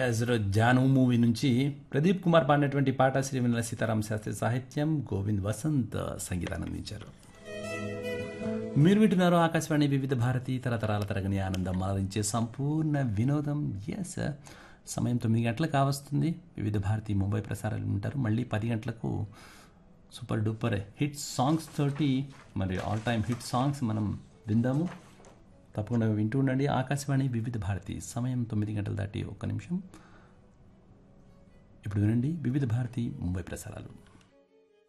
Janu movie నుంచి ప్రదీప్ కుమార్ పాడినటువంటి పాట శ్రీవినల సీతారామ శాస్త్రి సాహిత్యం గోవింద్ వసంత్ సంగీతాన్ని అందించారు. మీరు వింటున్నారు ఆకాశవాణి వివిధ భారతి తరతరాల తరగని ఆనందం ఆదరించే సంపూర్ణ వినోదం. ఎస్, సమయం 9 గంటలకు కావస్తుంది. వివిధ భారతి ముంబై ప్రసారాలు ఉంటారు. మళ్ళీ 10 గంటలకు సూపర్ డూపర్ హిట్ సాంగ్స్ తోటి మరి ఆల్ టైమ్ హిట్ సాంగ్స్ మనం విందాము. తప్పకుండా వింటూ ఉండండి. ఆకాశవాణి వివిధ భారతి సమయం 9 గంటలు దాటి 1 నిమిషం. ఇప్పుడు వినండి వివిధ భారతి ముంబై ప్రసారాలు.